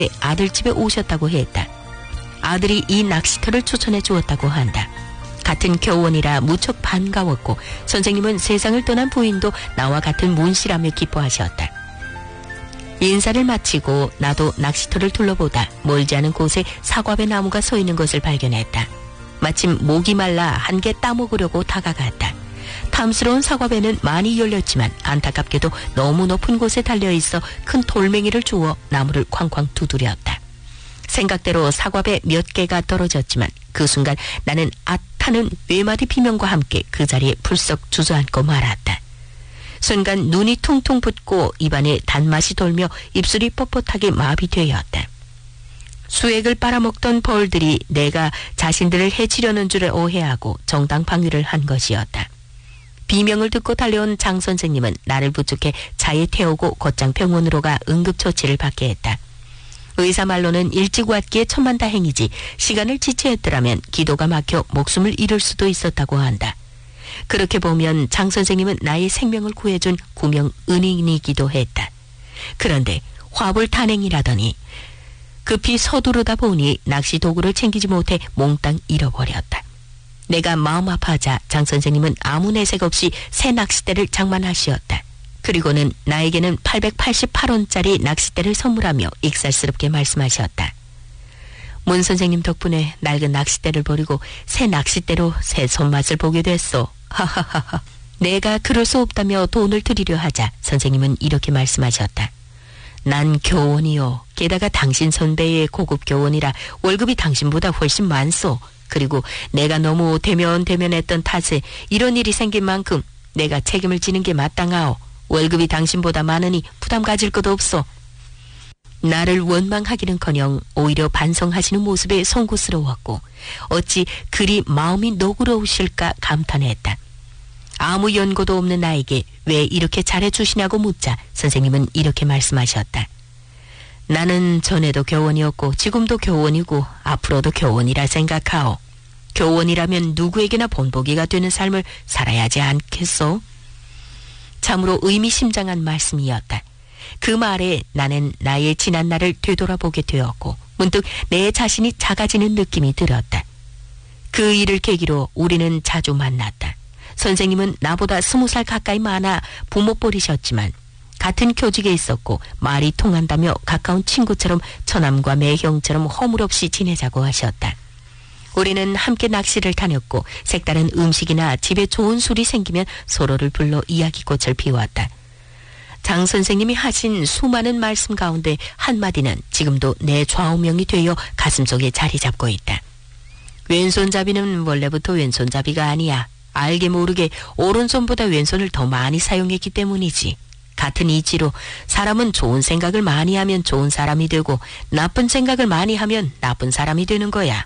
아들 집에 오셨다고 했다. 아들이 이 낚시터를 추천해 주었다고 한다. 같은 교원이라 무척 반가웠고 선생님은 세상을 떠난 부인도 나와 같은 문씨라며 기뻐하셨다. 인사를 마치고 나도 낚시터를 둘러보다 멀지 않은 곳에 사과배 나무가 서 있는 것을 발견했다. 마침 목이 말라 한 개 따먹으려고 다가갔다. 탐스러운 사과배는 많이 열렸지만 안타깝게도 너무 높은 곳에 달려있어 큰 돌멩이를 주워 나무를 쾅쾅 두드렸다. 생각대로 사과배 몇 개가 떨어졌지만 그 순간 나는 아타는 외마디 비명과 함께 그 자리에 풀썩 주저앉고 말았다. 순간 눈이 퉁퉁 붓고 입안에 단맛이 돌며 입술이 뻣뻣하게 마비되었다. 수액을 빨아먹던 벌들이 내가 자신들을 해치려는 줄 오해하고 정당 방위를 한 것이었다. 비명을 듣고 달려온 장 선생님은 나를 부축해 차에 태우고 곧장 병원으로 가 응급처치를 받게 했다. 의사 말로는 일찍 왔기에 천만다행이지 시간을 지체했더라면 기도가 막혀 목숨을 잃을 수도 있었다고 한다. 그렇게 보면 장 선생님은 나의 생명을 구해준 구명 은인이기도 했다. 그런데 화불탄행이라더니 급히 서두르다 보니 낚시 도구를 챙기지 못해 몽땅 잃어버렸다. 내가 마음 아파하자 장 선생님은 아무 내색 없이 새 낚싯대를 장만하시었다. 그리고는 나에게는 888원짜리 낚싯대를 선물하며 익살스럽게 말씀하셨다. 문 선생님 덕분에 낡은 낚싯대를 버리고 새 낚싯대로 새 손맛을 보게 됐소. 하하하하. 내가 그럴 수 없다며 돈을 드리려 하자 선생님은 이렇게 말씀하셨다. 난 교원이요. 게다가 당신 선배의 고급 교원이라 월급이 당신보다 훨씬 많소. 그리고 내가 너무 대면대면했던 탓에 이런 일이 생긴 만큼 내가 책임을 지는 게 마땅하오. 월급이 당신보다 많으니 부담 가질 것도 없소. 나를 원망하기는커녕 오히려 반성하시는 모습에 송구스러웠고 어찌 그리 마음이 너그러우실까 감탄했다. 아무 연고도 없는 나에게 왜 이렇게 잘해주시냐고 묻자 선생님은 이렇게 말씀하셨다. 나는 전에도 교원이었고 지금도 교원이고 앞으로도 교원이라 생각하오. 교원이라면 누구에게나 본보기가 되는 삶을 살아야지 않겠소? 참으로 의미심장한 말씀이었다. 그 말에 나는 나의 지난 날을 되돌아보게 되었고 문득 내 자신이 작아지는 느낌이 들었다. 그 일을 계기로 우리는 자주 만났다. 선생님은 나보다 20살 가까이 많아 부모뻘이셨지만 같은 교직에 있었고 말이 통한다며 가까운 친구처럼 처남과 매형처럼 허물없이 지내자고 하셨다. 우리는 함께 낚시를 다녔고 색다른 음식이나 집에 좋은 술이 생기면 서로를 불러 이야기꽃을 피웠다. 장 선생님이 하신 수많은 말씀 가운데 한마디는 지금도 내 좌우명이 되어 가슴속에 자리 잡고 있다. 왼손잡이는 원래부터 왼손잡이가 아니야. 알게 모르게 오른손보다 왼손을 더 많이 사용했기 때문이지. 같은 이치로 사람은 좋은 생각을 많이 하면 좋은 사람이 되고 나쁜 생각을 많이 하면 나쁜 사람이 되는 거야.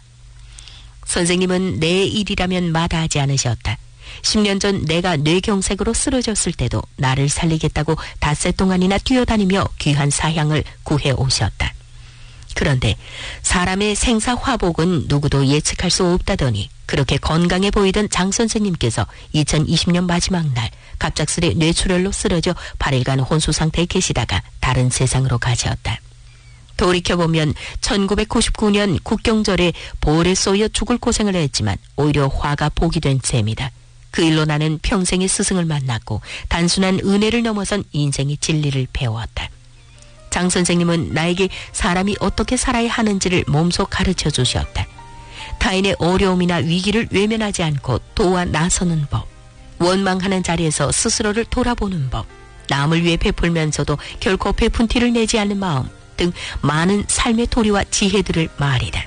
선생님은 내 일이라면 마다하지 않으셨다. 10년 전 내가 뇌경색으로 쓰러졌을 때도 나를 살리겠다고 닷새 동안이나 뛰어다니며 귀한 사향을 구해 오셨다. 그런데 사람의 생사화복은 누구도 예측할 수 없다더니 그렇게 건강해 보이던 장 선생님께서 2020년 마지막 날 갑작스레 뇌출혈로 쓰러져 8일간 혼수 상태에 계시다가 다른 세상으로 가셨다. 돌이켜보면 1999년 국경절에 볼에 쏘여 죽을 고생을 했지만 오히려 화가 복이 된 셈이다. 그 일로 나는 평생의 스승을 만났고 단순한 은혜를 넘어선 인생의 진리를 배웠다. 장 선생님은 나에게 사람이 어떻게 살아야 하는지를 몸소 가르쳐 주셨다. 타인의 어려움이나 위기를 외면하지 않고 도와 나서는 법, 원망하는 자리에서 스스로를 돌아보는 법, 남을 위해 베풀면서도 결코 베푼 티를 내지 않는 마음 등 많은 삶의 도리와 지혜들을 말이다.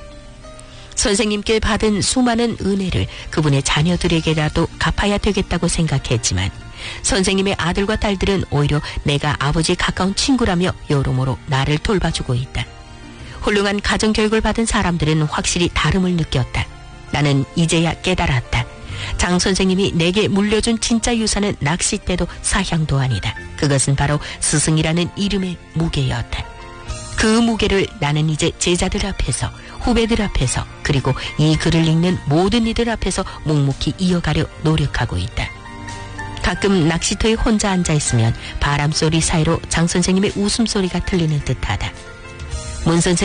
선생님께 받은 수많은 은혜를 그분의 자녀들에게라도 갚아야 되겠다고 생각했지만 선생님의 아들과 딸들은 오히려 내가 아버지의 가까운 친구라며 여러모로 나를 돌봐주고 있다. 훌륭한 가정교육을 받은 사람들은 확실히 다름을 느꼈다. 나는 이제야 깨달았다. 장 선생님이 내게 물려준 진짜 유산은 낚싯대도 사향도 아니다. 그것은 바로 스승이라는 이름의 무게였다. 그 무게를 나는 이제 제자들 앞에서, 후배들 앞에서, 그리고 이 글을 읽는 모든 이들 앞에서 묵묵히 이어가려 노력하고 있다. 가끔 낚시터에 혼자 앉아있으면 바람소리 사이로 장 선생님의 웃음소리가 들리는 듯하다. 문 선생님